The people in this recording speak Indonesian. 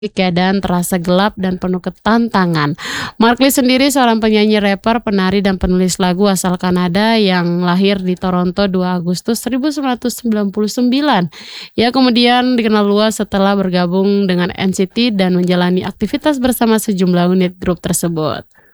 ya dan terasa gelap dan penuh ketantangan. Mark Lee sendiri seorang penyanyi, rapper, penari dan penulis lagu asal Kanada yang lahir di Toronto 2 Agustus 1999. Ia kemudian dikenal luas setelah bergabung dengan NCT dan menjalani aktivitas bersama sejumlah unit grup tersebut.